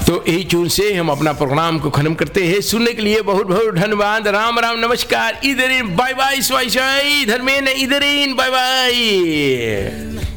तो यही चून से हम अपना प्रोग्राम को खत्म करते हैं। सुनने के लिए बहुत बहुत धन्यवाद। राम राम, नमस्कार, इधर इन, बाय बाय, स्वाई स्वाई, धर्मेंद्र इधर इन, बाय बाय।